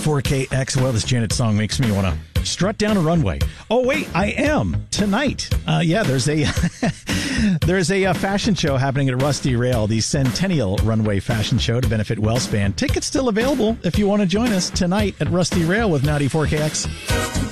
94KX. Well, this Janet song makes me want to strut down a runway. Oh, wait, I am tonight. There's a there's a fashion show happening at Rusty Rail, the Centennial Runway Fashion Show to benefit WellSpan. Tickets still available if you want to join us tonight at Rusty Rail with 94KX.